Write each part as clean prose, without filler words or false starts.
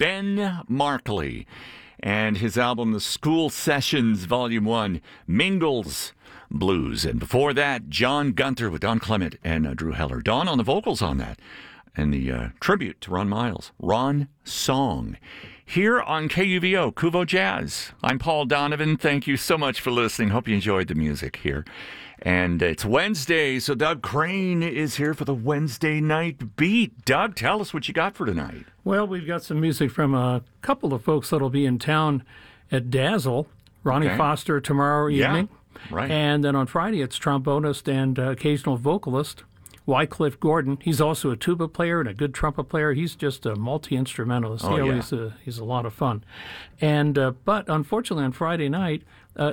Ben Markley and his album, The School Sessions, Volume 1, Mingles Blues. And before that, John Gunther with Don Clement and Drew Heller. Don on the vocals on that. And the tribute to Ron Miles, Ron Song. Here on KUVO, Kuvo Jazz. I'm Paul Donovan. Thank you so much for listening. Hope you enjoyed the music here. And it's Wednesday, so Doug Crane is here for the Wednesday Night Beat. Doug, tell us what you got for tonight. Well, we've got some music from a couple of folks that'll be in town at Dazzle. Ronnie Foster tomorrow evening. Yeah, right. And then on Friday, it's trombonist and occasional vocalist Wycliffe Gordon. He's also a tuba player and a good trumpet player. He's just a multi-instrumentalist. He's a lot of fun. And but unfortunately, on Friday night,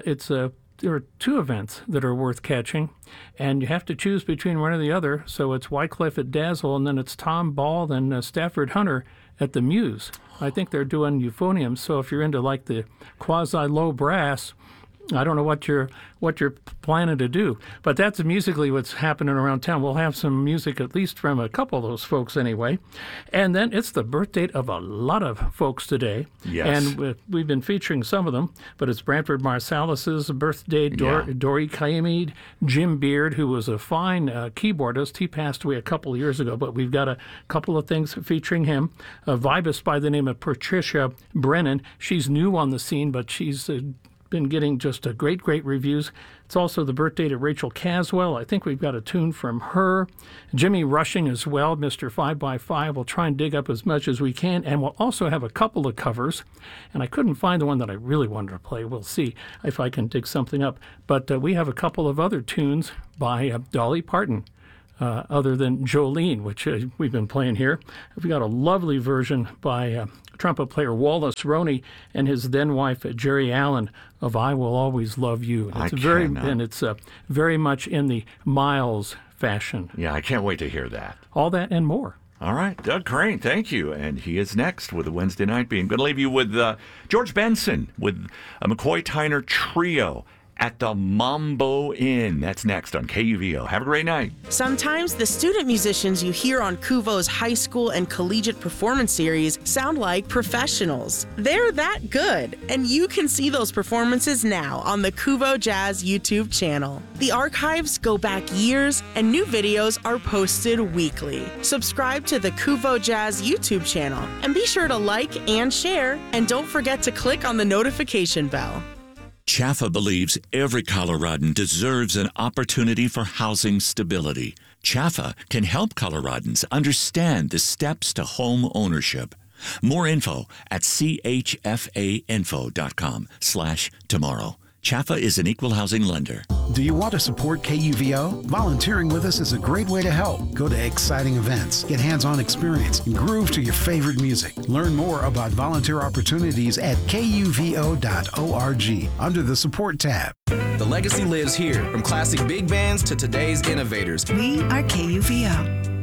there are two events that are worth catching, and you have to choose between one or the other. So it's Wycliffe at Dazzle, and then it's Tom Ball and Stafford Hunter at the Muse. I think they're doing euphoniums. So if you're into like the quasi-low brass, I don't know what you're planning to do, but that's musically what's happening around town. We'll have some music at least from a couple of those folks anyway. And then it's the birth date of a lot of folks today. Yes. And we've been featuring some of them, but it's Branford Marsalis's birthday, Dori Caymmi, Jim Beard, who was a fine keyboardist. He passed away a couple of years ago, but we've got a couple of things featuring him. A vibist by the name of Patricia Brennan. She's new on the scene, but she's been getting just a great reviews. It's also the birthday to Rachel Caswell. I think we've got a tune from her. Jimmy Rushing as well, Mr. 5x5. We'll try and dig up as much as we can, and we'll also have a couple of covers. And I couldn't find the one that I really wanted to play. We'll see if I can dig something up. But we have a couple of other tunes by Dolly Parton. Other than Jolene, which we've been playing here. We've got a lovely version by trumpet player Wallace Roney and his then-wife Jerry Allen of I Will Always Love You. It's very much in the Miles fashion. Yeah, I can't wait to hear that. All that and more. All right, Doug Crane, thank you. And he is next with the Wednesday Night Beat. I'm going to leave you with George Benson with a McCoy Tyner Trio at the Mambo Inn. That's next on KUVO. Have a great night. Sometimes the student musicians you hear on Kuvo's high school and collegiate performance series sound like professionals. They're that good, and you can see those performances now on the Kuvo Jazz YouTube channel. The archives go back years, and new videos are posted weekly. Subscribe to the Kuvo Jazz YouTube channel, and be sure to like and share, and don't forget to click on the notification bell. CHAFA believes every Coloradan deserves an opportunity for housing stability. CHAFA can help Coloradans understand the steps to home ownership. More info at chfainfo.com/tomorrow. CHAFA is an equal housing lender. Do you want to support KUVO? Volunteering with us is a great way to help. Go to exciting events, get hands-on experience, and groove to your favorite music. Learn more about volunteer opportunities at kuvo.org under the Support tab. The legacy lives here, from classic big bands to today's innovators. We are KUVO.